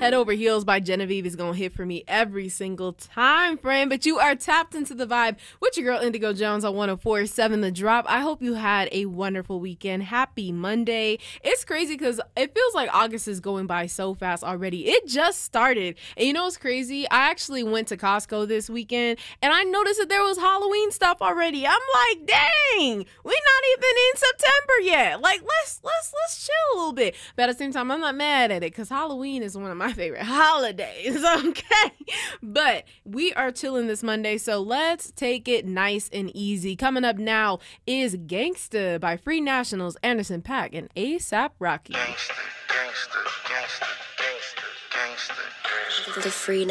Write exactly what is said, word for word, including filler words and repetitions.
Head Over Heels by Genevieve is going to hit for me every single time, friend. But you are tapped into the vibe with your girl Indigo Jones on one oh four point seven The Drop. I hope you had a wonderful weekend. Happy Monday. It's crazy because it feels like August is going by so fast already. It just started. And you know what's crazy? I actually went to Costco this weekend and I noticed that there was Halloween stuff already. I'm like, dang, we're not even in September yet. Like, let's let's let's chill a little bit. But at the same time, I'm not mad at it because Halloween is one of my favorite holidays. Okay, but we are chilling this Monday, so let's take it nice and easy. Coming up now is Gangsta by Free Nationals, Anderson .Paak, and A$AP Rocky. Gangsta, gangsta, gangsta, gangsta, gangsta. The Free